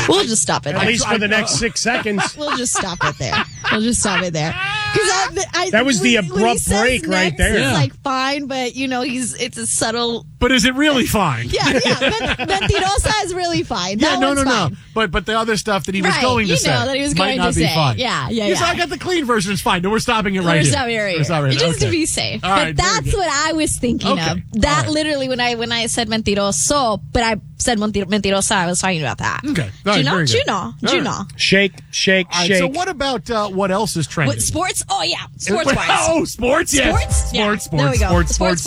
We'll just stop it there. At least for the next 6 seconds. We'll just stop it there. That was the abrupt break right there. It's like fine, but it's a subtle. But is it really fine? Yeah. Mentirosa is really fine. Yeah, no. Fine. But the other stuff that he was going to say that he was might going not to be say. fine. Yeah. So I got the clean version. It's fine. No, we're stopping it right here. We're stopping it just to be safe. All right, but that's what I was thinking of. That literally when I said mentiroso, but I said mentirosa, I was talking about that. Okay. Do you know? Shake. Right, so what about what else is trending? Sports? Oh, yeah. Sports-wise. Oh, sports? Yes. Sports? There we go. Sports.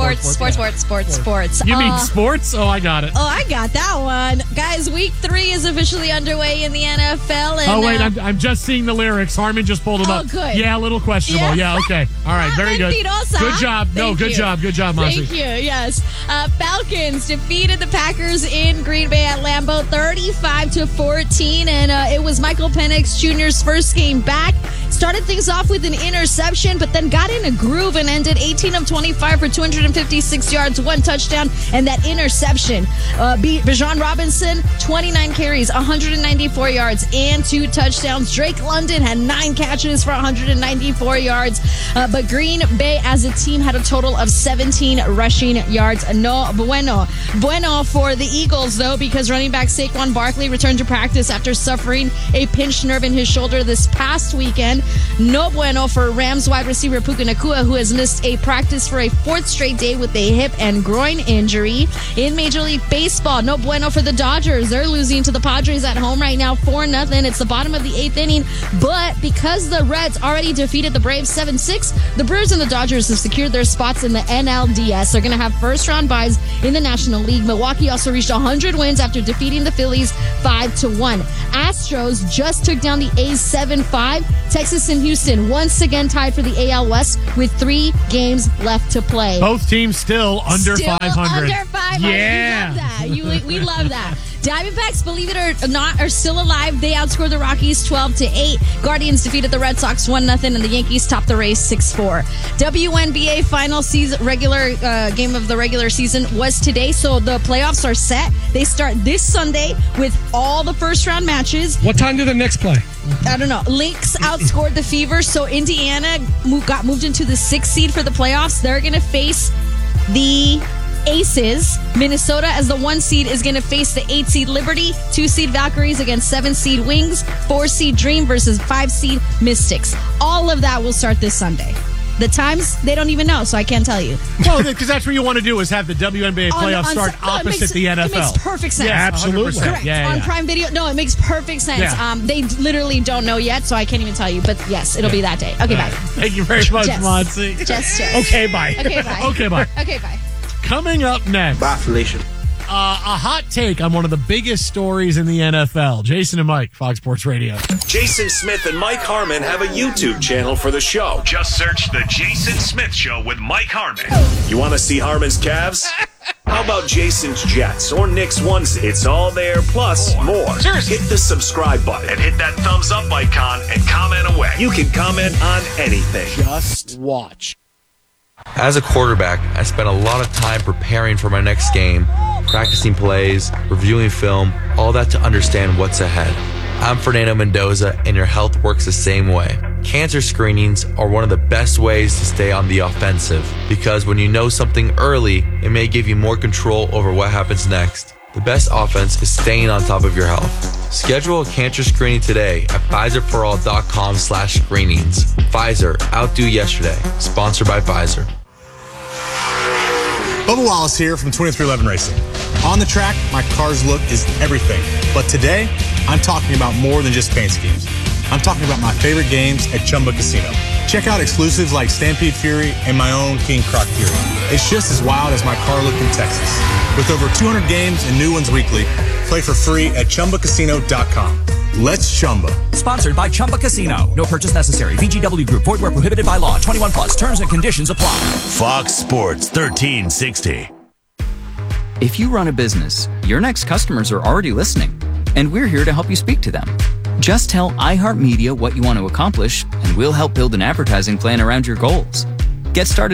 You mean sports? Oh, I got it. Oh, I got that one. Guys, week 3 is officially underway in the NFL. And, wait, I'm just seeing the lyrics. Harmon just pulled them up. Good. Yeah, a little questionable. Yeah, okay. All right, very good. Good job. Good job, Monty. Thank you, yes. Falcons defeated the Packers in Green Bay at Lambeau 35-14, and it was Michael Penix Jr.'s first game back. Started things off with an interception, but then got in a groove and ended 18 of 25 for 256 yards, 1 touchdown, and that interception beat Bijan Robinson, 29 carries, 194 yards, and 2 touchdowns. Drake London had 9 catches for 194 yards, but Green Bay as a team had a total of 17 rushing yards. No bueno. Bueno for the Eagles, though, because running back Saquon Barkley returned to practice after suffering a pinched nerve in his shoulder this past weekend. No bueno for Rams wide receiver Puka Nacua, who has missed a practice for a 4th straight day with a hip and groin injury. In Major League Baseball, no bueno for the Dodgers. They're losing to the Padres at home right now 4-0. It's the bottom of the 8th inning, but because the Reds already defeated the Braves 7-6, the Brewers and the Dodgers have secured their spots in the NLDS. They're going to have first-round byes in the National League. Milwaukee also reached 100 wins after defeating the Phillies 5-1. Astros just took down the A's 7-5. Texas and Houston once again tied for the AL West with 3 games left to play. Both teams still under 500. Under 500. Yeah. We love that. We love that. Diamondbacks, believe it or not, are still alive. They outscored the Rockies 12-8. Guardians defeated the Red Sox 1-0, and the Yankees topped the race 6-4. WNBA final season regular game of the regular season was today, so the playoffs are set. They start this Sunday with all the first round matches. What time do the Knicks play? I don't know. Lynx outscored the Fever, so Indiana got moved into the 6th seed for the playoffs. They're going to face the Aces. Minnesota as the 1 seed is going to face the 8 seed Liberty, 2 seed Valkyries against 7 seed Wings, 4 seed Dream versus 5 seed Mystics. All of that will start this Sunday. The times, they don't even know, so I can't tell you. Well, because that's what you want to do is have the WNBA playoffs start opposite the NFL. It makes perfect sense. Yeah, absolutely. Correct. Yeah. On Prime Video, no, it makes perfect sense. Yeah. They literally don't know yet, so I can't even tell you. But yes, it'll be that day. Okay, bye. Thank you very much, Monty. Jess. Okay, bye. Okay, bye. Okay, bye. Okay, bye. Coming up next. Bye, Felicia. A hot take on one of the biggest stories in the NFL. Jason and Mike, Fox Sports Radio. Jason Smith and Mike Harmon have a YouTube channel for the show. Just search The Jason Smith Show with Mike Harmon. You want to see Harmon's calves? How about Jason's Jets or Nick's ones? It's all there, plus more. Seriously. Hit the subscribe button and hit that thumbs up icon and comment away. You can comment on anything. Just watch. As a quarterback, I spent a lot of time preparing for my next game, practicing plays, reviewing film, all that to understand what's ahead. I'm Fernando Mendoza, and your health works the same way. Cancer screenings are one of the best ways to stay on the offensive, because when you know something early, it may give you more control over what happens next. The best offense is staying on top of your health. Schedule a cancer screening today at PfizerForAll.com/screenings. Pfizer, outdo yesterday. Sponsored by Pfizer. Bubba Wallace here from 2311 Racing. On the track, my car's look is everything. But today, I'm talking about more than just paint schemes. I'm talking about my favorite games at Chumba Casino. Check out exclusives like Stampede Fury and my own King Croc Fury. It's just as wild as my car look in Texas. With over 200 games and new ones weekly, play for free at ChumbaCasino.com. Let's Chumba. Sponsored by Chumba Casino. No purchase necessary. VGW Group. Void where prohibited by law. 21 plus. Terms and conditions apply. Fox Sports 1360. If you run a business, your next customers are already listening, and we're here to help you speak to them. Just tell iHeartMedia what you want to accomplish, and we'll help build an advertising plan around your goals. Get started today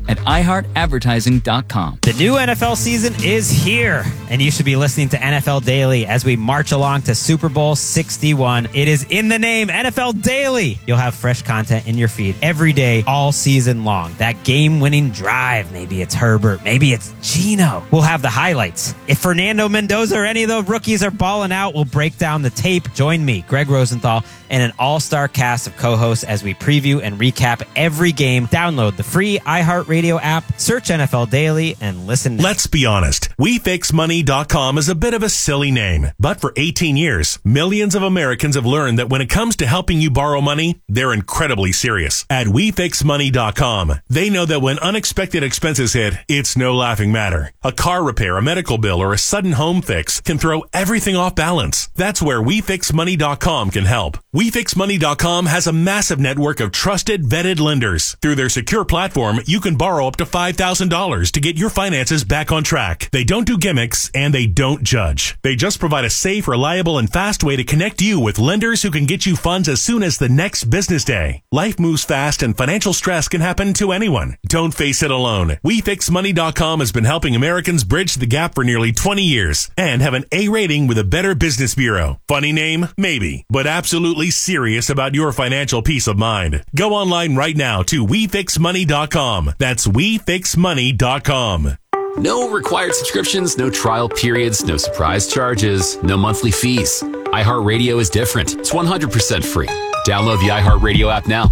at iHeartAdvertising.com. The new NFL season is here, and you should be listening to NFL Daily as we march along to Super Bowl 61. It is in the name, NFL Daily. You'll have fresh content in your feed every day, all season long. That game-winning drive. Maybe it's Herbert. Maybe it's Geno. We'll have the highlights. If Fernando Mendoza or any of the rookies are balling out, we'll break down the tape. Join me, Greg Rosenthal, and an all-star cast of co-hosts as we preview and recap every game. Download the free iHeartRadio app, search NFL Daily, and listen now. Let's be honest. WeFixMoney.com is a bit of a silly name, but for 18 years, millions of Americans have learned that when it comes to helping you borrow money, they're incredibly serious. At WeFixMoney.com, they know that when unexpected expenses hit, it's no laughing matter. A car repair, a medical bill, or a sudden home fix can throw everything off balance. That's where WeFixMoney.com can help. WeFixMoney.com has a massive network of trusted, vetted lenders. Through their secure platform, you can borrow up to $5,000 to get your finances back on track. They don't do gimmicks, and they don't judge. They just provide a safe, reliable, and fast way to connect you with lenders who can get you funds as soon as the next business day. Life moves fast, and financial stress can happen to anyone. Don't face it alone. WeFixMoney.com has been helping Americans bridge the gap for nearly 20 years and have an A rating with a Better Business Bureau. Funny name? Maybe, but absolutely serious about your financial peace of mind. Go online right now to WeFixMoney.com. That's WeFixMoney.com. No required subscriptions, no trial periods, no surprise charges, no monthly fees. iHeartRadio is different. It's 100% free. Download the iHeartRadio app now.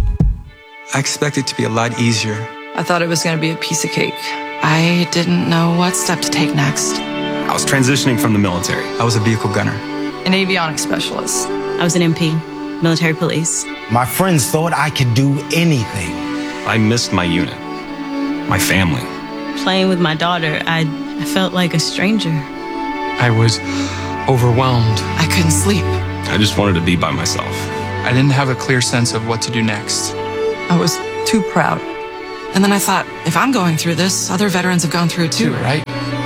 I expect it to be a lot easier. I thought it was going to be a piece of cake. I didn't know what step to take next. I was transitioning from the military. I was a vehicle gunner. An avionics specialist. I was an MP, military police. My friends thought I could do anything. I missed my unit, my family. Playing with my daughter, I felt like a stranger. I was overwhelmed. I couldn't sleep. I just wanted to be by myself. I didn't have a clear sense of what to do next. I was too proud. And then I thought, if I'm going through this, other veterans have gone through it too, right?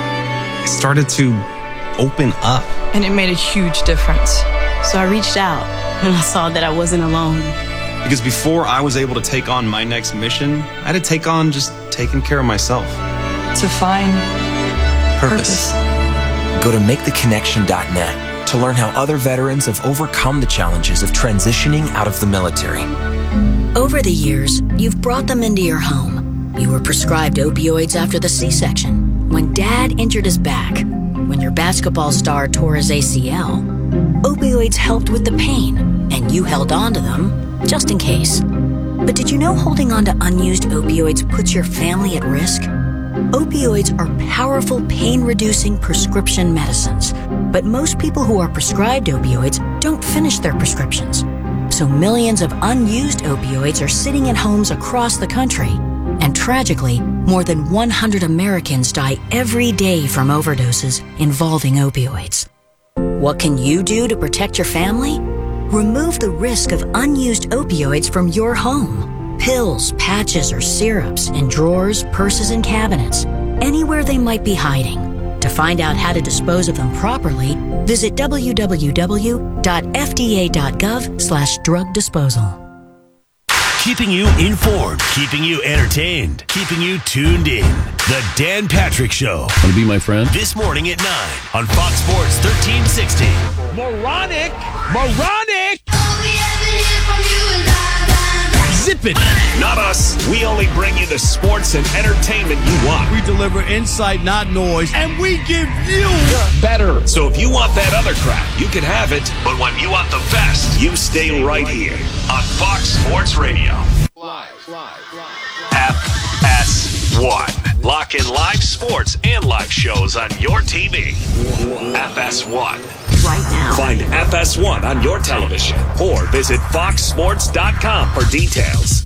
I started to open up. And it made a huge difference. So I reached out and I saw that I wasn't alone. Because before I was able to take on my next mission, I had to take on just taking care of myself. To find purpose. Go to MakeTheConnection.net to learn how other veterans have overcome the challenges of transitioning out of the military. Over the years, you've brought them into your home. You were prescribed opioids after the C-section, when Dad injured his back, when your basketball star tore his ACL. Opioids helped with the pain, and you held on to them just in case. But did you know holding on to unused opioids puts your family at risk? Opioids are powerful pain-reducing prescription medicines, but most people who are prescribed opioids don't finish their prescriptions. So millions of unused opioids are sitting in homes across the country. And tragically, more than 100 Americans die every day from overdoses involving opioids. What can you do to protect your family? Remove the risk of unused opioids from your home. Pills, patches, or syrups in drawers, purses, and cabinets, anywhere they might be hiding. To find out how to dispose of them properly, visit www.fda.gov/drug disposal. Keeping you informed, keeping you entertained, keeping you tuned in. The Dan Patrick Show. Want to be my friend? This morning at 9 on Fox Sports 1360. Moronic! Zip it! Not us. We only bring you the sports and entertainment you want. We deliver insight, not noise, and we give you better. So if you want that other crap, you can have it. But when you want the best, you stay right here on Fox Sports Radio. FS1. Lock in live sports and live shows on your TV. FS1. Right now. Find FS1 on your television or visit foxsports.com for details.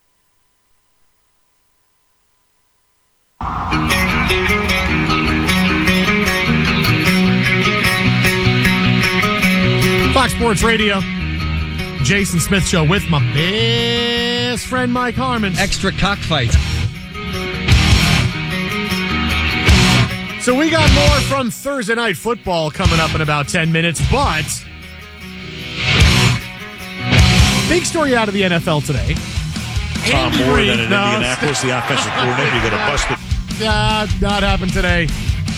Fox Sports Radio. Jason Smith Show with my best friend Mike Harmon. Extra cockfight. So we got more from Thursday Night Football coming up in about 10 minutes, but big story out of the NFL today. Tom Andy Moore Reid, then in no. Indianapolis, the offensive coordinator. You're going to bust it. Not happen today.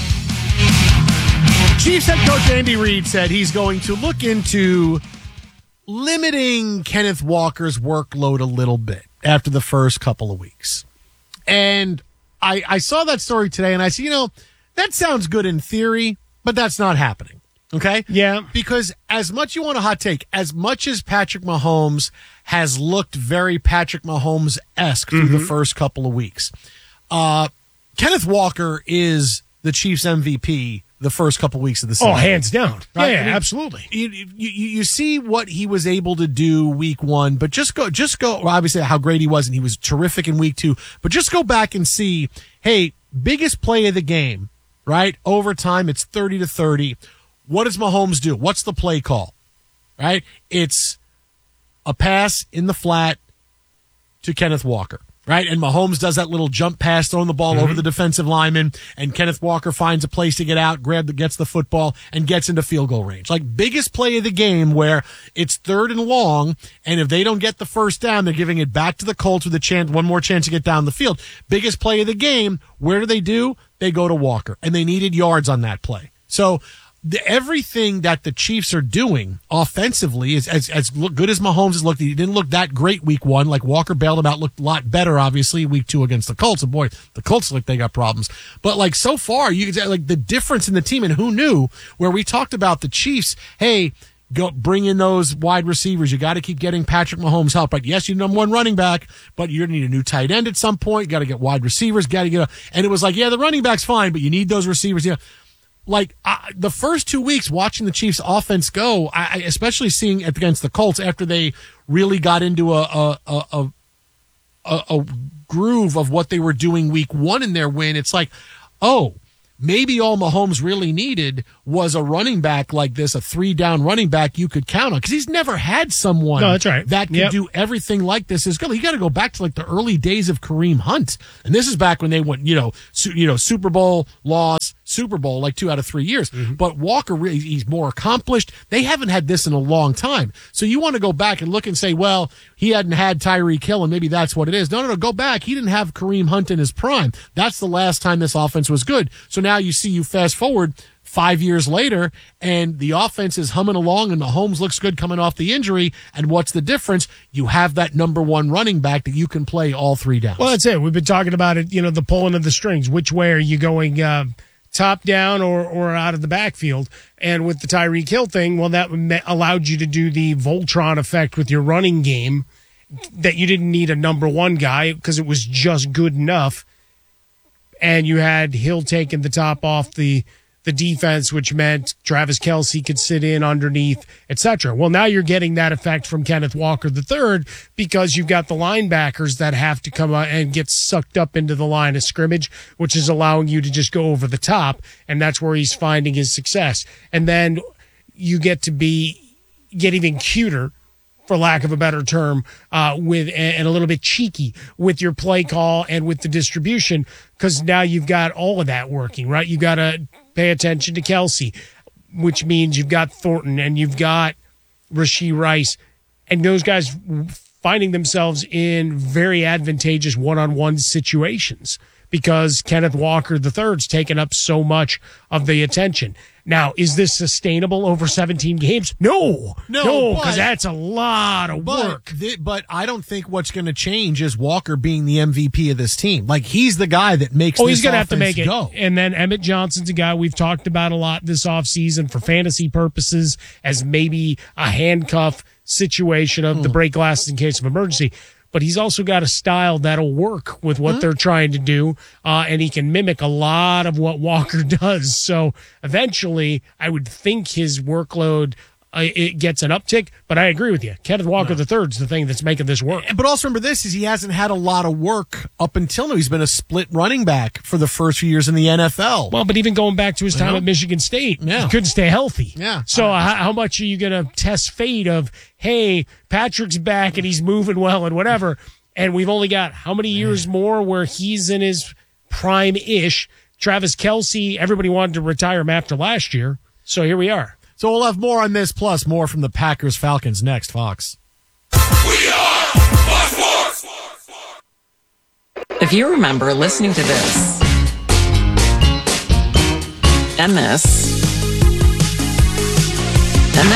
Chiefs head coach Andy Reid said he's going to look into limiting Kenneth Walker's workload a little bit after the first couple of weeks. And I saw that story today, and I said, that sounds good in theory, but that's not happening. Okay? Yeah. Because as much you want a hot take, as much as Patrick Mahomes has looked very Patrick Mahomes-esque through the first couple of weeks, Kenneth Walker is the Chiefs MVP the first couple of weeks of the season. Oh, hands down. Right? Yeah, I mean, absolutely. You see what he was able to do week one, but just go, well, obviously how great he was, and he was terrific in week two, but just go back and see, hey, biggest play of the game, right? Overtime, it's 30-30. What does Mahomes do? What's the play call? Right? It's a pass in the flat to Kenneth Walker. Right? And Mahomes does that little jump pass, throwing the ball over the defensive lineman, and Kenneth Walker finds a place to get out, gets the football, and gets into field goal range. Like, biggest play of the game where it's 3rd and long, and if they don't get the first down, they're giving it back to the Colts with one more chance to get down the field. Biggest play of the game, where do? They go to Walker, and they needed yards on that play. So, everything that the Chiefs are doing offensively is as good as Mahomes has looked. He didn't look that great week one. Like, Walker bailed him out, looked a lot better, obviously, week two against the Colts. And boy, the Colts look they got problems. But, like, so far, you can say, like, the difference in the team, and who knew, where we talked about the Chiefs, hey, go bring in those wide receivers. You got to keep getting Patrick Mahomes help. Right? Yes, you're number one running back, but you're going to need a new tight end at some point. You got to get wide receivers. And it was like, yeah, the running back's fine, but you need those receivers. Like, the first 2 weeks watching the Chiefs offense go, I especially seeing it against the Colts after they really got into a groove of what they were doing week one in their win. It's like, oh, maybe all Mahomes really needed was a running back like this, a 3-down running back you could count on, because he's never had someone that could do everything like this. You got to go back to like the early days of Kareem Hunt, and this is back when they went, Super Bowl loss, Super Bowl, like 2 out of 3 years. But Walker, really, he's more accomplished. They haven't had this in a long time. So you want to go back and look and say, well, he hadn't had Tyreek Hill, and maybe that's what it is. No, go back. He didn't have Kareem Hunt in his prime. That's the last time this offense was good. So now you fast forward 5 years later, and the offense is humming along, and Mahomes looks good coming off the injury. And what's the difference? You have that number one running back that you can play all 3 downs. Well, that's it. We've been talking about it, the pulling of the strings. Which way are you going, top down or out of the backfield? And with the Tyreek Hill thing, well, that allowed you to do the Voltron effect with your running game, that you didn't need a number one guy because it was just good enough. And you had Hill taking the top off the defense, which meant Travis Kelce could sit in underneath, etc. Well, now you're getting that effect from Kenneth Walker III, because you've got the linebackers that have to come out and get sucked up into the line of scrimmage, which is allowing you to just go over the top, and that's where he's finding his success. And then you get even cuter, for lack of a better term, and a little bit cheeky with your play call and with the distribution, because now you've got all of that working, right? You've got to pay attention to Kelce, which means you've got Thornton and you've got Rashee Rice, and those guys finding themselves in very advantageous one-on-one situations because Kenneth Walker III's taken up so much of the attention. Now, is this sustainable over 17 games? No, because that's a lot of work. But I don't think what's going to change is Walker being the MVP of this team. Like, he's the guy that makes this he's going to have to offense make go. it. And then Emmett Johnson's a guy we've talked about a lot this offseason for fantasy purposes as maybe a handcuff situation of the break glasses in case of emergency. But he's also got a style that'll work with what they're trying to do, and he can mimic a lot of what Walker does. So eventually, I would think his workload it gets an uptick. But I agree with you. Kenneth Walker III is the thing that's making this work. But also remember this, is he hasn't had a lot of work up until now. He's been a split running back for the first few years in the NFL. Well, but even going back to his time at Michigan State, he couldn't stay healthy. Yeah. So how much are you going to test fate of, hey, Patrick's back and he's moving well and whatever, and we've only got how many years more where he's in his prime-ish? Travis Kelce, everybody wanted to retire him after last year, so here we are. So we'll have more on this, plus more from the Packers-Falcons next, Fox. We are Fox Sports. If you remember listening to this, and this, and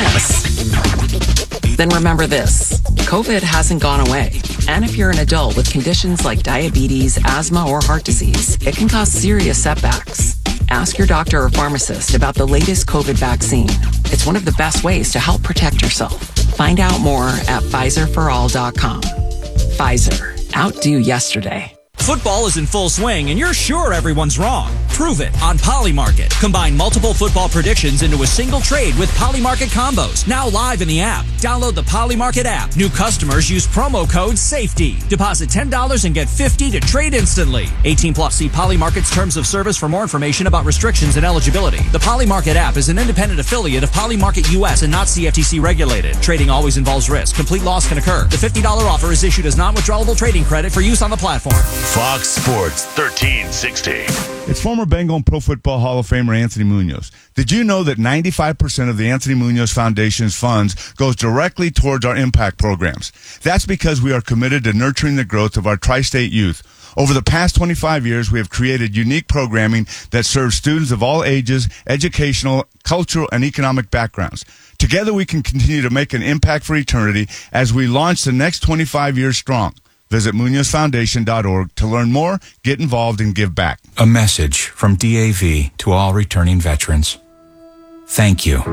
this, then remember this. COVID hasn't gone away. And if you're an adult with conditions like diabetes, asthma, or heart disease, it can cause serious setbacks. Ask your doctor or pharmacist about the latest COVID vaccine. It's one of the best ways to help protect yourself. Find out more at PfizerForAll.com. Pfizer. Outdo yesterday. Football is in full swing, and you're sure everyone's wrong. Prove it on Polymarket. Combine multiple football predictions into a single trade with Polymarket combos. Now live in the app. Download the Polymarket app. New customers use promo code SAFETY. Deposit $10 and get $50 to trade instantly. 18 plus. See Polymarket's terms of service for more information about restrictions and eligibility. The Polymarket app is an independent affiliate of Polymarket US and not CFTC regulated. Trading always involves risk. Complete loss can occur. The $50 offer is issued as non-withdrawable trading credit for use on the platform. Fox Sports 1360. It's former Bengal and Pro Football Hall of Famer Anthony Munoz. Did you know that 95% of the Anthony Munoz Foundation's funds goes directly towards our impact programs? That's because we are committed to nurturing the growth of our tri-state youth. Over the past 25 years, we have created unique programming that serves students of all ages, educational, cultural, and economic backgrounds. Together, we can continue to make an impact for eternity as we launch the next 25 years strong. Visit MunozFoundation.org to learn more, get involved, and give back. A message from DAV to all returning veterans. Thank you.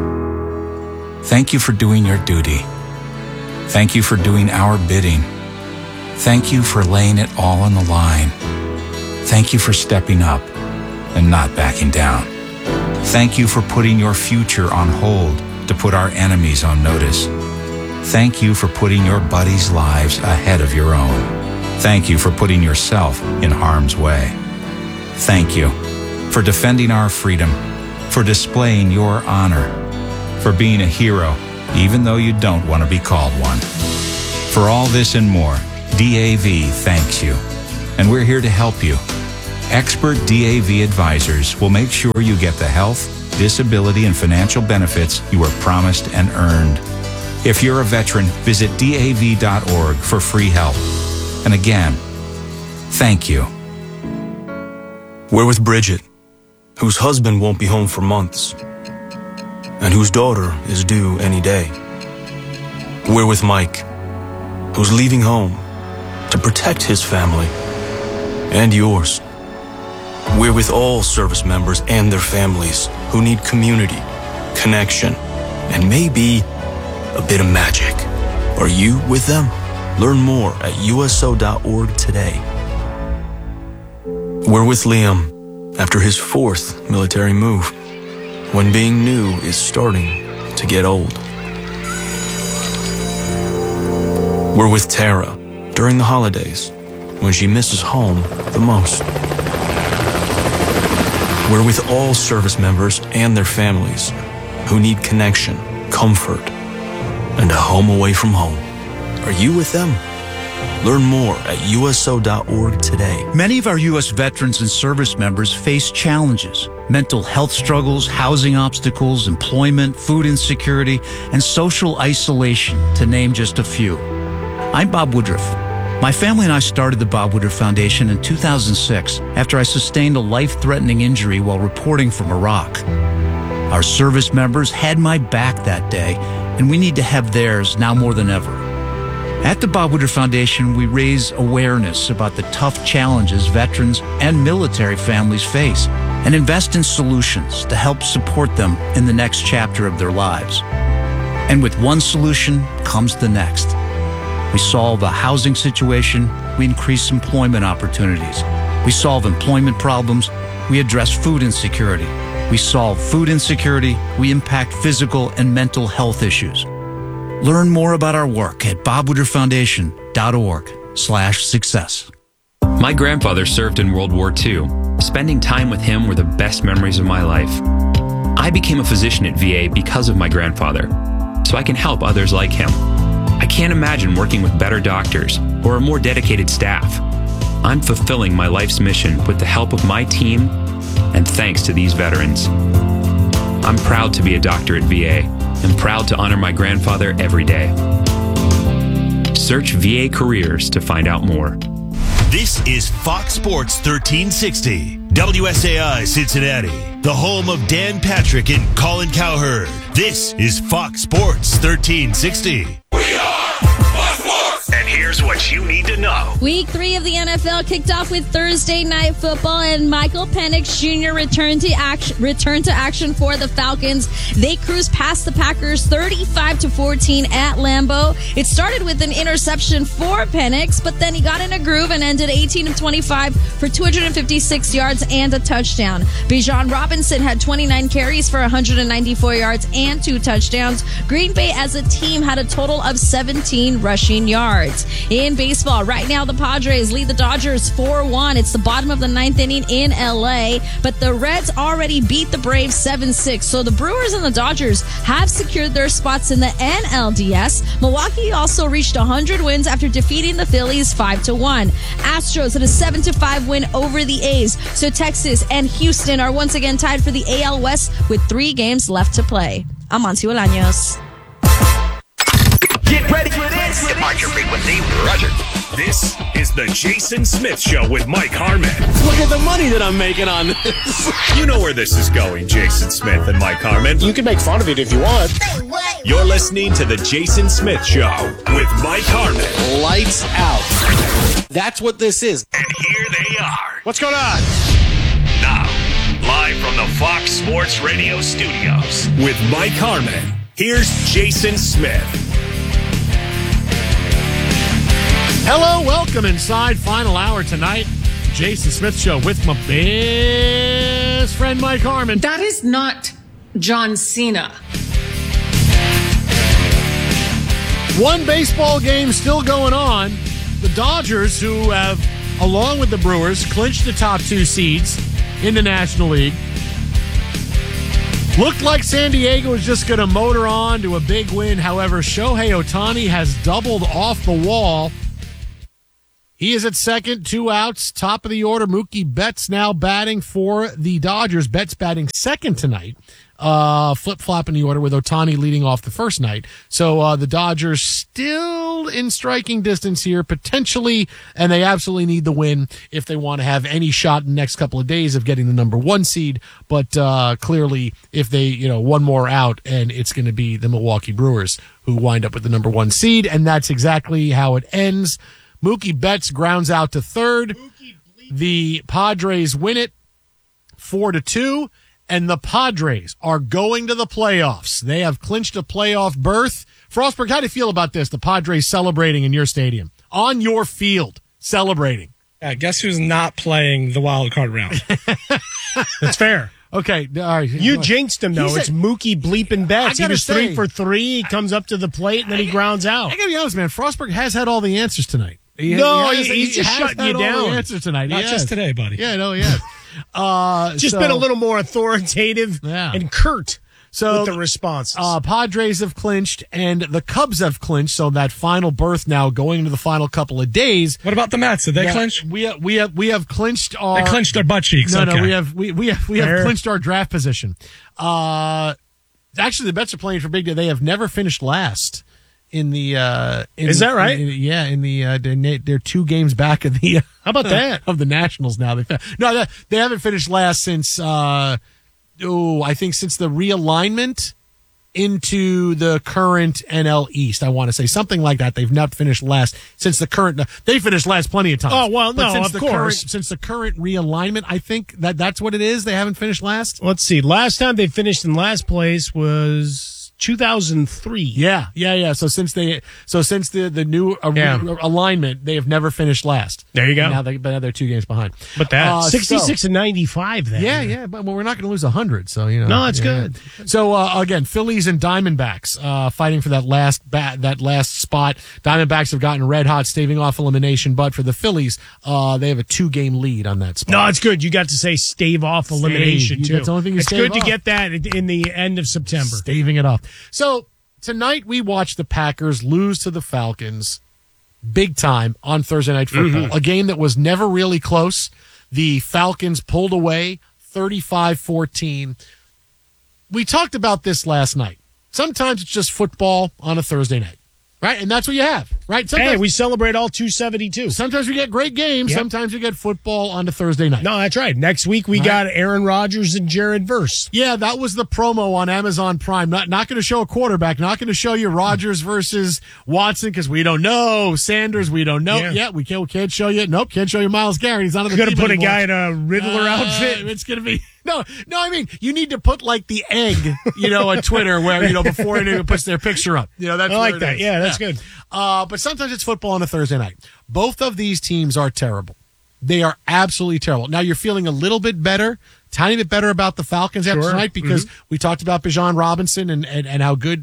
Thank you for doing your duty. Thank you for doing our bidding. Thank you for laying it all on the line. Thank you for stepping up and not backing down. Thank you for putting your future on hold to put our enemies on notice. Thank you for putting your buddies' lives ahead of your own. Thank you for putting yourself in harm's way. Thank you for defending our freedom, for displaying your honor, for being a hero, even though you don't want to be called one. For all this and more, DAV thanks you, and we're here to help you. Expert DAV advisors will make sure you get the health, disability, and financial benefits you were promised and earned. If you're a veteran, visit DAV.org for free help. And again, thank you. We're with Bridget, whose husband won't be home for months, and whose daughter is due any day. We're with Mike, who's leaving home to protect his family and yours. We're with all service members and their families who need community, connection, and maybe a bit of magic. Are you with them? Learn more at USO.org today. We're with Liam after his 4th military move, when being new is starting to get old. We're with Tara during the holidays, when she misses home the most. We're with all service members and their families who need connection, comfort, and a home away from home. Are you with them? Learn more at USO.org today. Many of our U.S. veterans and service members face challenges: mental health struggles, housing obstacles, employment, food insecurity, and social isolation, to name just a few. I'm Bob Woodruff. My family and I started the Bob Woodruff Foundation in 2006 after I sustained a life-threatening injury while reporting from Iraq. Our service members had my back that day, and we need to have theirs now more than ever. At the Bob Woodruff Foundation, we raise awareness about the tough challenges veterans and military families face and invest in solutions to help support them in the next chapter of their lives. And with one solution comes the next. We solve a housing situation, we increase employment opportunities. We solve employment problems, we address food insecurity. We solve food insecurity, we impact physical and mental health issues. Learn more about our work at bobwoodrufffoundation.org/success. My grandfather served in World War II. Spending time with him were the best memories of my life. I became a physician at VA because of my grandfather, so I can help others like him. I can't imagine working with better doctors or a more dedicated staff. I'm fulfilling my life's mission with the help of my team and thanks to these veterans. I'm proud to be a doctor at VA and proud to honor my grandfather every day. Search VA Careers to find out more. This is Fox Sports 1360, WSAI Cincinnati, the home of Dan Patrick and Colin Cowherd. This is Fox Sports 1360. And here's what you need to know. Week 3 of the NFL kicked off with Thursday Night Football, and Michael Penix Jr. returned to action for the Falcons. They cruised past the Packers 35-14 at Lambeau. It started with an interception for Penix, but then he got in a groove and ended 18 of 25 for 256 yards and a touchdown. Bijan Robinson had 29 carries for 194 yards and 2 touchdowns. Green Bay as a team had a total of 17 rushing yards. In baseball, right now the Padres lead the Dodgers 4-1. It's the bottom of the 9th inning in LA, but the Reds already beat the Braves 7-6. So the Brewers and the Dodgers have secured their spots in the NLDS. Milwaukee also reached 100 wins after defeating the Phillies 5-1. Astros had a 7-5 win over the A's. So Texas and Houston are once again tied for the AL West with 3 games left to play. I'm Monty Bolaños. Get ready for this. Depart your frequency. Roger. This is the Jason Smith Show with Mike Harmon. Look at the money that I'm making on this. You know where this is going, Jason Smith and Mike Harmon. You can make fun of it if you want. You're listening to the Jason Smith Show with Mike Harmon. Lights out. That's what this is. And here they are. What's going on? Now, live from the Fox Sports Radio studios with Mike Harmon. Here's Jason Smith. Hello, welcome inside final hour tonight. Jason Smith Show with my best friend Mike Harmon. That is not John Cena. One baseball game still going on. The Dodgers, who have, along with the Brewers, clinched the top 2 seeds in the National League. Looked like San Diego was just going to motor on to a big win. However, Shohei Ohtani has doubled off the wall. He is at second, 2 outs, top of the order. Mookie Betts now batting for the Dodgers. Betts batting second tonight. Flip-flop in the order with Ohtani leading off the first night. So the Dodgers still in striking distance here, potentially, and they absolutely need the win if they want to have any shot in the next couple of days of getting the number 1 seed. But clearly, if they, one more out, and it's going to be the Milwaukee Brewers who wind up with the number 1 seed, and that's exactly how it ends. Mookie Betts grounds out to third. The Padres win it 4-2, and the Padres are going to the playoffs. They have clinched a playoff berth. Frostberg, how do you feel about this? The Padres celebrating in your stadium, on your field, celebrating. Yeah, guess who's not playing the wild card round? That's fair. Okay, all right. You jinxed him, though. It's Mookie bleeping Betts. He was 3 for 3. He comes up to the plate, and then he grounds out. I got to be honest, man. Frostberg has had all the answers tonight. He's just shutting you down. Answer tonight. Not just today, buddy. Yeah, no, he has. Just been a little more authoritative and curt with the responses. Padres have clinched, and the Cubs have clinched. So that final berth now going into the final couple of days. What about the Mets? Did they clinch? We have clinched our. They clinched their butt cheeks. No, okay. no, we have clinched our draft position. Actually, the Mets are playing for big day. They have never finished last. In the is that right? They're 2 games back of the how about that of the Nationals now. They haven't finished last since I think since the realignment into the current NL East. I want to say something like that. They've not finished last since the current. They finished last plenty of times. Oh well, no, of course. Since the current realignment, I think that's what it is. They haven't finished last. Let's see. Last time they finished in last place was 2003. Yeah. So since the new alignment, they have never finished last. There you go. And now they're 2 games behind. But that 66 and 95. Then yeah. But we're not going to lose 100. So no, it's good. So again, Phillies and Diamondbacks fighting for that last spot. Diamondbacks have gotten red hot, staving off elimination. But for the Phillies, they have a 2-game lead on that spot. No, it's good. You got to say stave off elimination too. That's the only thing. It's good to get that in the end of September. Staving it off. So tonight we watched the Packers lose to the Falcons big time on Thursday Night Football. A game that was never really close. The Falcons pulled away 35-14. We talked about this last night. Sometimes it's just football on a Thursday night. Right, and that's what you have, right? Sometimes, hey, we celebrate all 272. Sometimes we get great games. Yep. Sometimes we get football on the Thursday night. No, that's right. Next week we got Aaron Rodgers and Jared Verse. Yeah, that was the promo on Amazon Prime. Not going to show a quarterback. Not going to show you Rodgers versus Watson because we don't know. Sanders, we don't know. Yeah, we can't show you. Nope, can't show you Myles Garrett. He's not on the team anymore. Going to put a guy in a Riddler outfit. It's going to be... No, I mean, you need to put like the egg, on Twitter where, before anyone puts their picture up. That's I like that. Yeah, that's good. But sometimes it's football on a Thursday night. Both of these teams are terrible. They are absolutely terrible. Now you're feeling a little bit better, tiny bit better about the Falcons after tonight because we talked about Bijan Robinson and how good,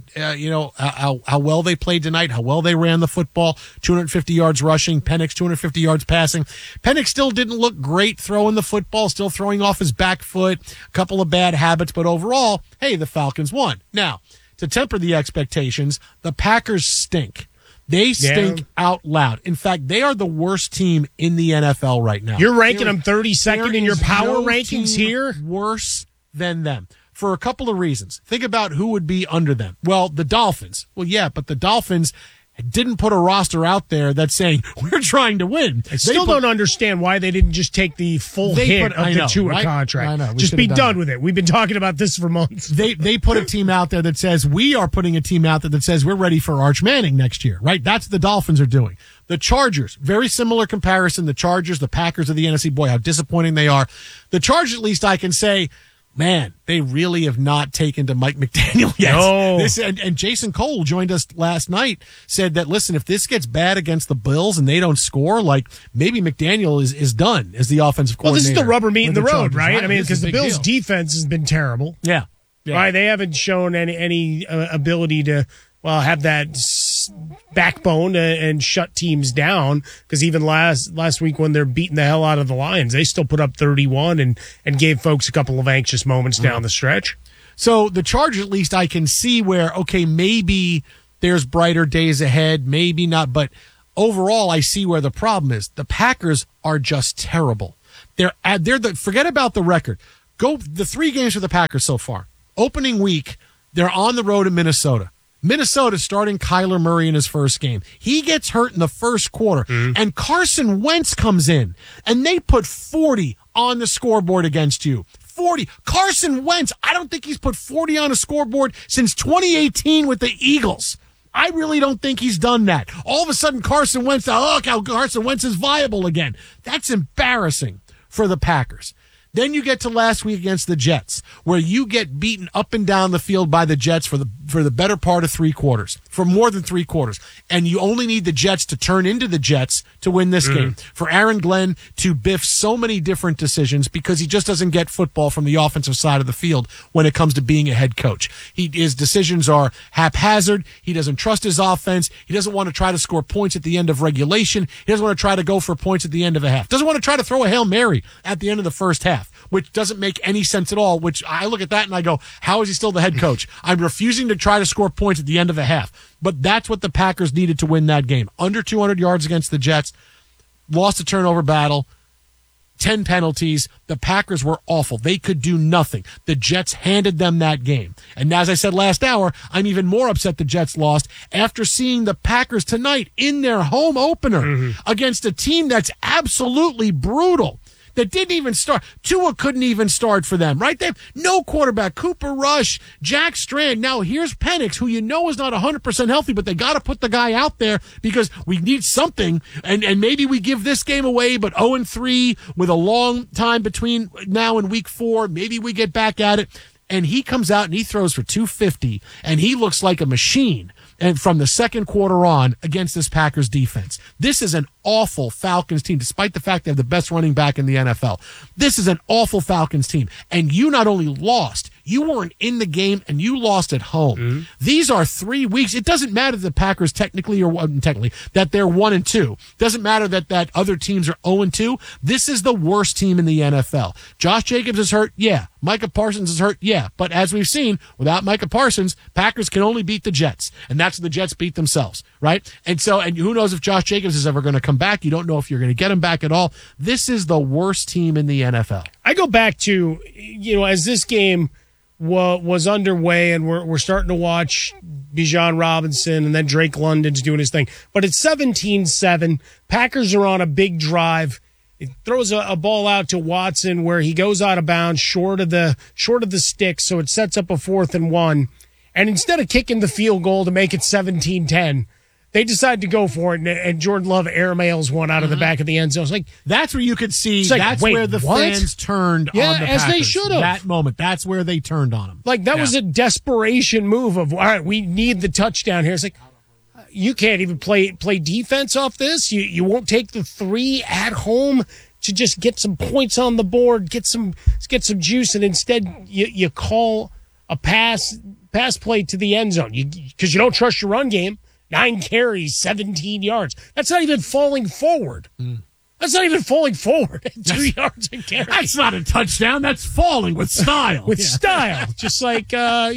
how well they played tonight, how well they ran the football, 250 yards rushing, Penix 250 yards passing. Penix still didn't look great throwing the football, still throwing off his back foot, a couple of bad habits, but overall, hey, the Falcons won. Now, to temper the expectations, the Packers stink. They stink out loud. In fact, they are the worst team in the NFL right now. You're ranking them 32nd in your power rankings here? Worse than them. For a couple of reasons. Think about who would be under them. Well, the Dolphins. Well, yeah, but the Dolphins didn't put a roster out there that's saying, we're trying to win. I still don't understand why they didn't just take the full hit of the Tua contract. I know. Just be done with it. We've been talking about this for months. They put a team out there that says, we are putting a team out there that says we're ready for Arch Manning next year, right? That's what the Dolphins are doing. The Chargers, very similar comparison. The Chargers, the Packers of the NFC. Boy, how disappointing they are. The Chargers, at least I can say, man, they really have not taken to Mike McDaniel yet. No. And Jason Cole joined us last night, said that, listen, if this gets bad against the Bills and they don't score, like maybe McDaniel is done as the offensive coordinator. Well, this is the rubber meeting the road, Chargers, right? I mean, because the Bills' deal. defense has been terrible. Yeah. Right? They haven't shown any ability to, have that backbone and shut teams down, because even last week when they're beating the hell out of the Lions, they still put up 31 and gave folks a couple of anxious moments down the stretch. So the Chargers, at least I can see where, okay, maybe there's brighter days ahead, maybe not, but overall I see where the problem is. The Packers are just terrible. Forget about the record. Go the 3 games for the Packers so far. Opening week, they're on the road in Minnesota. Minnesota starting Kyler Murray in his first game. He gets hurt in the first quarter, and Carson Wentz comes in, and they put 40 on the scoreboard against you. 40. Carson Wentz, I don't think he's put 40 on a scoreboard since 2018 with the Eagles. I really don't think he's done that. All of a sudden, Carson Wentz, look how Carson Wentz is viable again. That's embarrassing for the Packers. Then you get to last week against the Jets, where you get beaten up and down the field by the Jets for the better part of 3 quarters, for more than 3 quarters. And you only need the Jets to turn into the Jets to win this game. For Aaron Glenn to biff so many different decisions because he just doesn't get football from the offensive side of the field when it comes to being a head coach. His decisions are haphazard. He doesn't trust his offense. He doesn't want to try to score points at the end of regulation. He doesn't want to try to go for points at the end of a half. Doesn't want to try to throw a Hail Mary at the end of the first half, which doesn't make any sense at all, which I look at that and I go, how is he still the head coach? I'm refusing to try to score points at the end of a half. But that's what the Packers needed to win that game. Under 200 yards against the Jets, lost a turnover battle, 10 penalties. The Packers were awful. They could do nothing. The Jets handed them that game. And as I said last hour, I'm even more upset the Jets lost after seeing the Packers tonight in their home opener against a team that's absolutely brutal. That didn't even start. Tua couldn't even start for them, right? They have no quarterback. Cooper Rush, Jack Strand. Now here's Penix, who is not 100% healthy, but they got to put the guy out there because we need something. And maybe we give this game away, but 0-3 with a long time between now and week 4. Maybe we get back at it. And he comes out and he throws for 250, and he looks like a machine. And from the second quarter on against this Packers defense, this is an awful Falcons team, despite the fact they have the best running back in the NFL. This is an awful Falcons team. And you not only lost, you weren't in the game and you lost at home. These are 3 weeks. It doesn't matter that the Packers technically that they're 1-2. Doesn't matter that other teams are 0-2. This is the worst team in the NFL. Josh Jacobs is hurt. Yeah. Micah Parsons is hurt. Yeah. But as we've seen, without Micah Parsons, Packers can only beat the Jets. And that's what the Jets beat themselves, right? And who knows if Josh Jacobs is ever going to come back. You don't know if you're going to get him back at all. This is the worst team in the NFL. I go back to, as this game was underway and we're starting to watch Bijan Robinson, and then Drake London's doing his thing. But it's 17-7. Packers are on a big drive. It throws a ball out to Watson where he goes out of bounds short of the stick, so it sets up a 4th and 1. And instead of kicking the field goal to make it 17-10, they decide to go for it, and Jordan Love airmails one out of the back of the end zone. It's like, that's where you could see, like, that's where the fans turned on the Packers. As they should have. That moment, that's where they turned on him. Like, that was a desperation move of, all right, we need the touchdown here. It's like, you can't even play defense off this. You won't take the 3 at home to just get some points on the board, get some juice, and instead you call a pass play to the end zone because you don't trust your run game. 9 carries, 17 yards. That's not even falling forward. That's not even falling forward. 2 yards a carry. That's not a touchdown. That's falling with style. Style. Just like,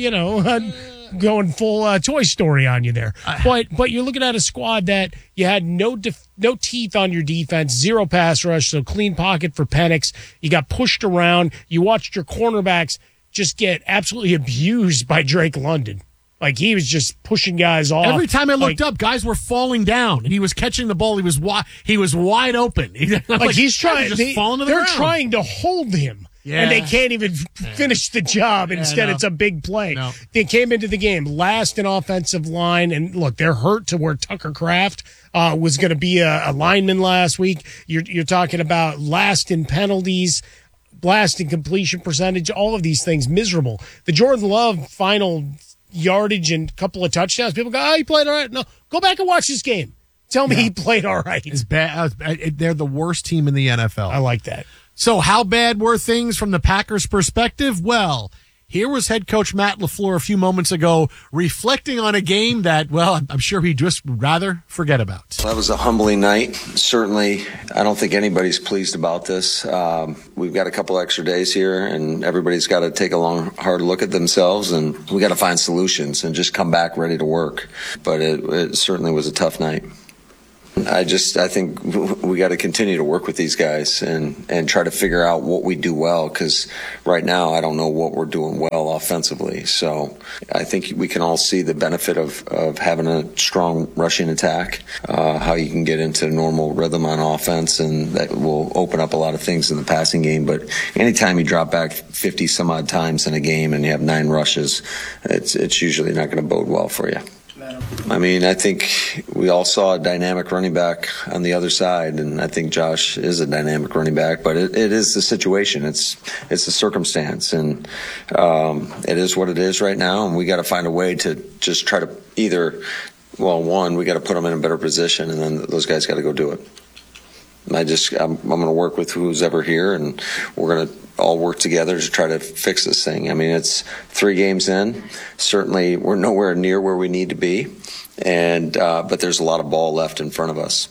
going full Toy Story on you there. But you're looking at a squad that you had no teeth on your defense, 0 pass rush, so clean pocket for Penix. You got pushed around. You watched your cornerbacks just get absolutely abused by Drake London. Like, he was just pushing guys off. Every time I looked up, guys were falling down, and he was catching the ball. He was wide open. He's trying. They're trying to hold him, and they can't even finish the job. Instead, it's a big play. No. They came into the game last in offensive line, and look, they're hurt to where Tucker Kraft was going to be a lineman last week. You're talking about last in penalties, last in completion percentage, all of these things miserable. The Jordan Love final yardage and couple of touchdowns, people go, he played all right. No, go back and watch this game. Tell me he played all right. It's bad. They're the worst team in the NFL. I like that. So how bad were things from the Packers' perspective? Well, here was head coach Matt LaFleur a few moments ago reflecting on a game that, well, I'm sure he'd just rather forget about. That was a humbling night. Certainly, I don't think anybody's pleased about this. We've got a couple extra days here, and everybody's got to take a long, hard look at themselves, and we got to find solutions and just come back ready to work. But it certainly was a tough night. I think we got to continue to work with these guys and try to figure out what we do well, because right now I don't know what we're doing well offensively. So I think we can all see the benefit of having a strong rushing attack, how you can get into normal rhythm on offense, and that will open up a lot of things in the passing game. But anytime you drop back 50 some odd times in a game and you have 9 rushes, it's usually not going to bode well for you. I mean, I think we all saw a dynamic running back on the other side, and I think Josh is a dynamic running back, but it is the situation. It's the circumstance, and it is what it is right now, and we got to find a way to just try to either, one, we got to put them in a better position, and then those guys got to go do it. I'm going to work with who's ever here, and we're going to all work together to try to fix this thing. I mean, it's 3 games in. Certainly, we're nowhere near where we need to be, but there's a lot of ball left in front of us.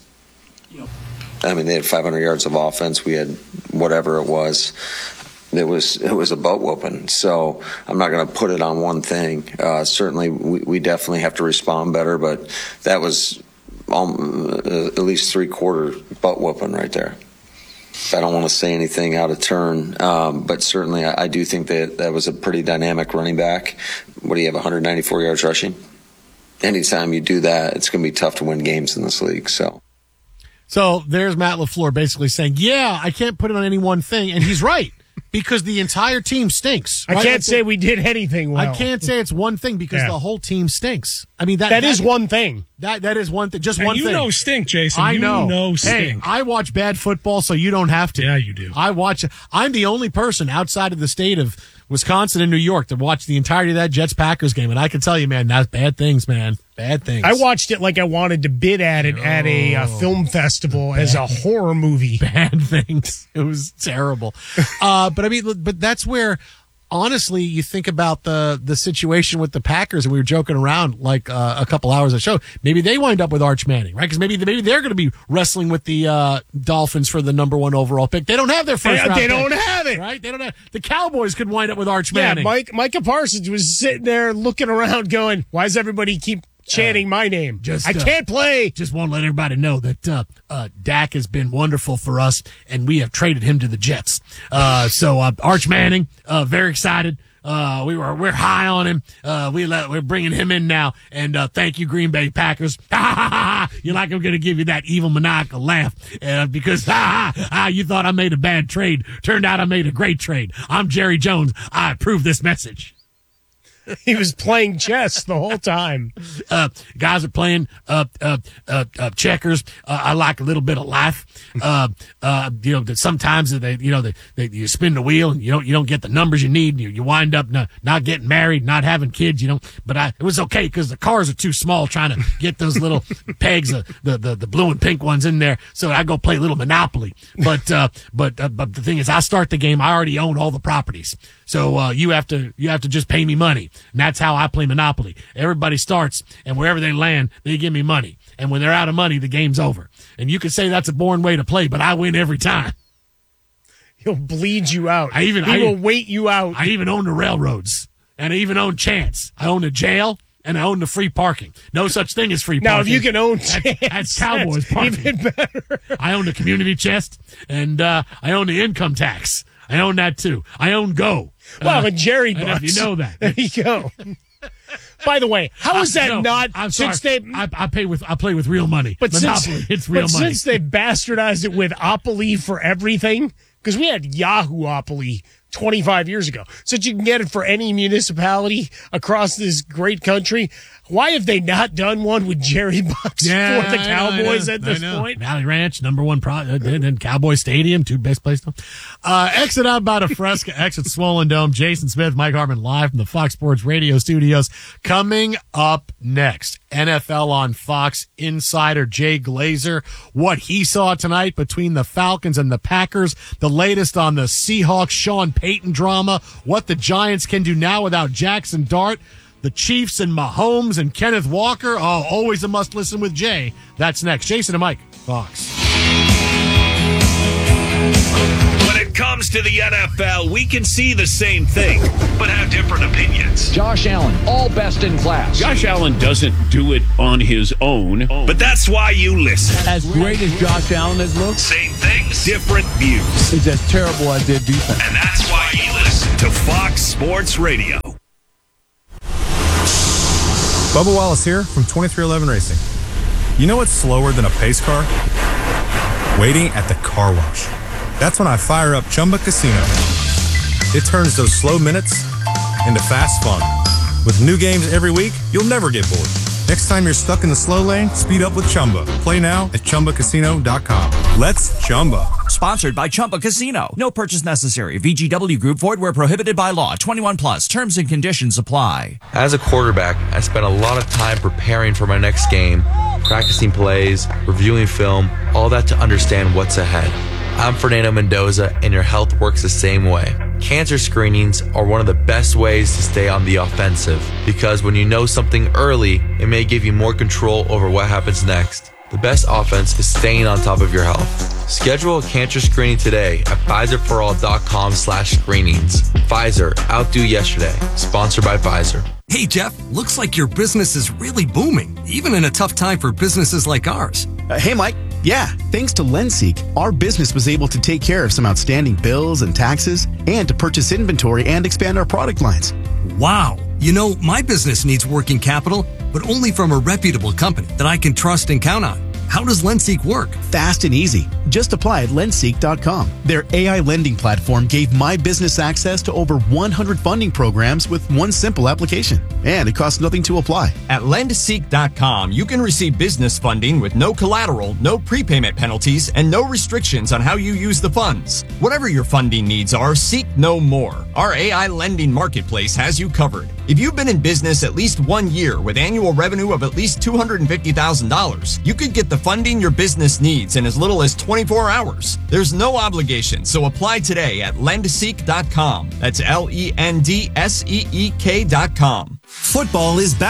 I mean, they had 500 yards of offense. We had whatever it was. It was a butt whooping. So I'm not going to put it on one thing. Certainly, we definitely have to respond better, but that was at least 3/4 butt whooping right there. I don't want to say anything out of turn, but certainly I do think that was a pretty dynamic running back. What do you have, 194 yards rushing? Anytime you do that, it's going to be tough to win games in this league. So there's Matt LaFleur basically saying, yeah, I can't put it on any one thing, and he's right. Because the entire team stinks. Right? I can't say we did anything well. I can't say it's one thing because the whole team stinks. I mean, that is one thing. That is one thing. Just one thing. You know stink, Jason. I know. You know stink. Hey, I watch bad football, so you don't have to. Yeah, you do. I'm the only person outside of the state of Wisconsin and New York to watch the entirety of that Jets-Packers game, and I can tell you, man, that's bad things, man. Bad things. I watched it like I wanted to bid at it at a film festival as a horror movie. Bad things. It was terrible. But that's where, honestly, you think about the situation with the Packers, and we were joking around like a couple hours of show. Maybe they wind up with Arch Manning, right? Because maybe they're going to be wrestling with the Dolphins for the number 1 overall pick. They don't have their first round They pick, don't have it. Right? They don't have. The Cowboys could wind up with Arch Manning. Yeah, Micah Parsons was sitting there looking around going, why does everybody keep chanting my name? I can't play. Just want to let everybody know that Dak has been wonderful for us, and we have traded him to the Jets. So Arch Manning, very excited We're high on him. We're bringing him in now. And thank you, Green Bay Packers. You're like I'm going to give you that evil maniacal laugh because you thought I made a bad trade. Turned out I made a great trade. I'm Jerry Jones. I approve this message. He was playing chess the whole time. Guys are playing checkers. I like a little bit of life. That sometimes you spin the wheel and you don't get the numbers you need. You wind up not getting married, not having kids. But it was okay because the cars are too small trying to get those little pegs, the blue and pink ones in there. So I go play a little Monopoly. But the thing is, I start the game. I already own all the properties. So you have to just pay me money. And that's how I play Monopoly. Everybody starts, and wherever they land, they give me money. And when they're out of money, the game's over. And you can say that's a boring way to play, but I win every time. He'll bleed you out. He will wait you out. I even own the railroads, and I even own Chance. I own the jail, and I own the free parking. No such thing as free parking. Now, if you can own Chance, that's Cowboys parking. Even better. I own the community chest, and I own the income tax. I own that too. I own Go. Wow, and Jerry Bucks. And if you know that. There you go. By the way, how is that not? I'm sorry. I play with real money. But Monopoly, it's real money. Since they bastardized it with Opoly for everything, because we had Yahoo-opoly 25 years ago, so that you can get it for any municipality across this great country. Why have they not done one with Jerry Bucks for the Cowboys at this point? Valley Ranch, number one then Cowboy Stadium, two best places. Exit out by the Fresca, exit Swollen Dome. Jason Smith, Mike Harmon, live from the Fox Sports Radio studios. Coming up next, NFL on Fox insider Jay Glazer, what he saw tonight between the Falcons and the Packers, the latest on the Seahawks Sean Payton drama, what the Giants can do now without Jackson Dart, the Chiefs and Mahomes and Kenneth Walker. Oh, always a must listen with Jay. That's next. Jason and Mike, Fox. When it comes to the NFL, we can see the same thing, but have different opinions. Josh Allen, all best in class. Josh Allen doesn't do it on his own. But that's why you listen. As great as Josh Allen has looked, same things, different views. It's as terrible as their defense. And that's why you listen to Fox Sports Radio. Bubba Wallace here from 2311 Racing. You know what's slower than a pace car? Waiting at the car wash. That's when I fire up Chumba Casino. It turns those slow minutes into fast fun. With new games every week, you'll never get bored. Next time you're stuck in the slow lane, speed up with Chumba. Play now at ChumbaCasino.com. Let's Chumba. Sponsored by Chumba Casino. No purchase necessary. VGW Group. Void where prohibited by law. 21 plus. Terms and conditions apply. As a quarterback, I spent a lot of time preparing for my next game, practicing plays, reviewing film, all that to understand what's ahead. I'm Fernando Mendoza, and your health works the same way. Cancer screenings are one of the best ways to stay on the offensive, because when you know something early, it may give you more control over what happens next. The best offense is staying on top of your health. Schedule a cancer screening today at PfizerForAll.com/screenings. Pfizer, outdo yesterday. Sponsored by Pfizer. Hey, Jeff, looks like your business is really booming, even in a tough time for businesses like ours. Hey, Mike. Yeah, thanks to LendSeek, our business was able to take care of some outstanding bills and taxes and to purchase inventory and expand our product lines. Wow. You know, my business needs working capital, but only from a reputable company that I can trust and count on. How does LendSeek work? Fast and easy. Just apply at lendseek.com. Their AI lending platform gave my business access to over 100 funding programs with one simple application. And it costs nothing to apply. At lendseek.com, you can receive business funding with no collateral, no prepayment penalties, and no restrictions on how you use the funds. Whatever your funding needs are, seek no more. Our AI lending marketplace has you covered. If you've been in business at least 1 year with annual revenue of at least $250,000, you could get the funding your business needs in as little as 24 hours. There's no obligation, so apply today at lendseek.com. That's LENDSEEK.com. Football is back,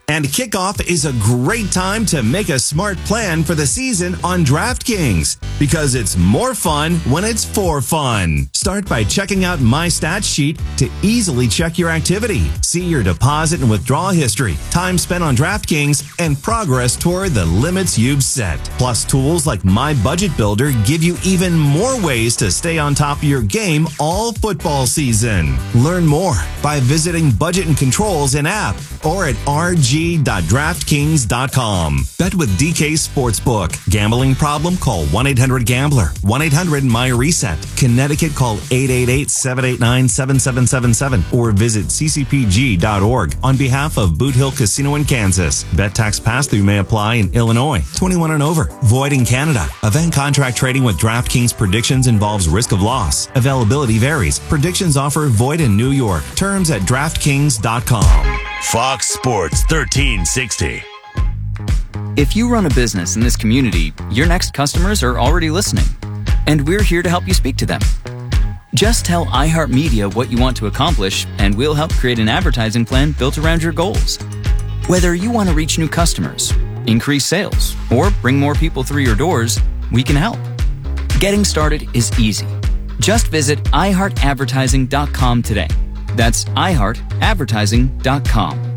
And kickoff is a great time to make a smart plan for the season on DraftKings, because it's more fun when it's for fun. Start by checking out My Stats Sheet to easily check your activity, see your deposit and withdrawal history, time spent on DraftKings, and progress toward the limits you've set. Plus, tools like My Budget Builder give you even more ways to stay on top of your game all football season. Learn more by visiting Budget and Controls in app or at rg.draftkings.com. Bet with DK Sportsbook. Gambling problem? Call 1-800-GAMBLER. 1-800-MY-RESET. Connecticut, call 888-789-7777 or visit ccpg.org on behalf of Boot Hill Casino in Kansas. Bet tax pass-through may apply in Illinois. 21 and over. Void in Canada. Event contract trading with DraftKings predictions involves risk of loss. Availability varies. Predictions offer void in New York. Terms at DraftKings.com. Fox Sports 1360. If you run a business in this community, your next customers are already listening, and we're here to help you speak to them. Just tell iHeartMedia what you want to accomplish, and we'll help create an advertising plan built around your goals. Whether you want to reach new customers, increase sales, or bring more people through your doors, we can help. Getting started is easy. Just visit iHeartAdvertising.com today. That's iHeartAdvertising.com.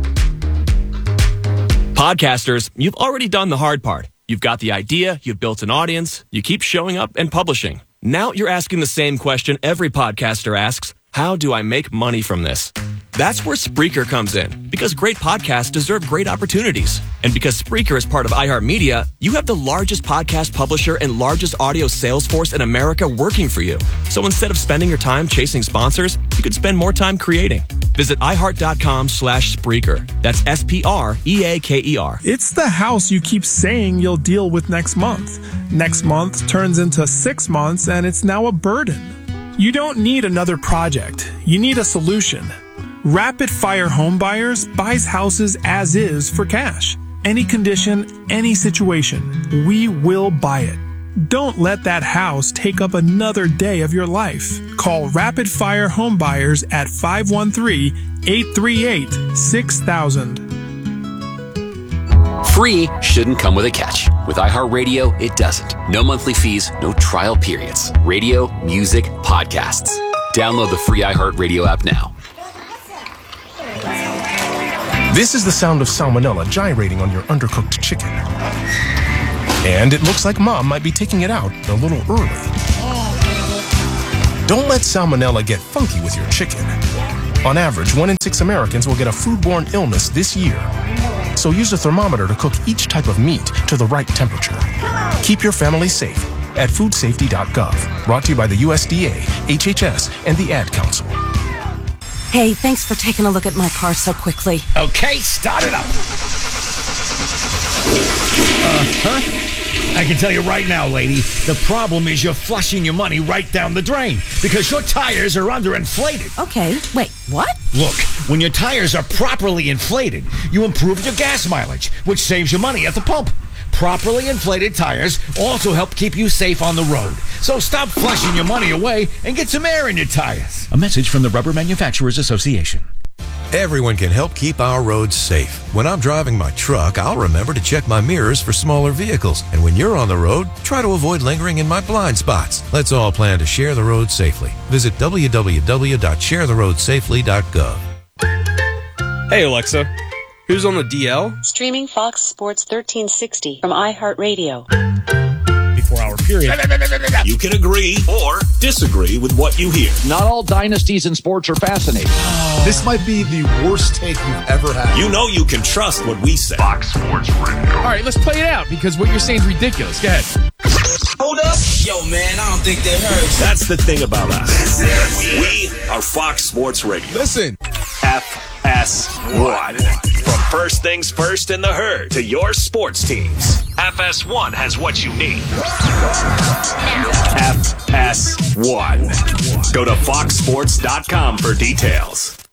Podcasters, you've already done the hard part. You've got the idea, you've built an audience, you keep showing up and publishing. Now you're asking the same question every podcaster asks: how do I make money from this? That's where Spreaker comes in, because great podcasts deserve great opportunities. And because Spreaker is part of iHeartMedia, you have the largest podcast publisher and largest audio sales force in America working for you. So instead of spending your time chasing sponsors, you could spend more time creating. Visit iHeart.com/Spreaker. That's SPREAKER. It's the house you keep saying you'll deal with next month. Next month turns into 6 months, and it's now a burden. You don't need another project. You need a solution. Rapid Fire Home Buyers buys houses as is for cash. Any condition, any situation, we will buy it. Don't let that house take up another day of your life. Call Rapid Fire Home Buyers at 513-838-6000. Free shouldn't come with a catch. With iHeartRadio, it doesn't. No monthly fees, no trial periods. Radio, music, podcasts. Download the free iHeartRadio app now. This is the sound of salmonella gyrating on your undercooked chicken. And it looks like Mom might be taking it out a little early. Don't let salmonella get funky with your chicken. On average, 1 in 6 Americans will get a foodborne illness this year. So use a thermometer to cook each type of meat to the right temperature. Keep your family safe at foodsafety.gov. Brought to you by the USDA, HHS, and the Ad Council. Hey, thanks for taking a look at my car so quickly. Okay, start it up. I can tell you right now, lady, the problem is you're flushing your money right down the drain because your tires are underinflated. Okay, wait, what? Look, when your tires are properly inflated, you improve your gas mileage, which saves you money at the pump. Properly inflated tires also help keep you safe on the road. So stop flushing your money away and get some air in your tires. A message from the Rubber Manufacturers Association. Everyone can help keep our roads safe. When I'm driving my truck, I'll remember to check my mirrors for smaller vehicles. And when you're on the road, try to avoid lingering in my blind spots. Let's all plan to share the road safely. Visit www.sharetheroadsafely.gov. Hey, Alexa. Who's on the DL? Streaming Fox Sports 1360 from iHeartRadio. 24-hour period. You can agree or disagree with what you hear. Not all dynasties in sports are fascinating. This might be the worst take you've ever had. You know you can trust what we say. Fox Sports Radio. All right, let's play it out because what you're saying is ridiculous. Go ahead. Hold up. Yo, man, I don't think that hurts. That's the thing about us. We are Fox Sports Radio. Listen. FS1. From first things first in the herd to your sports teams, FS1 has what you need. FS1. Go to foxsports.com for details.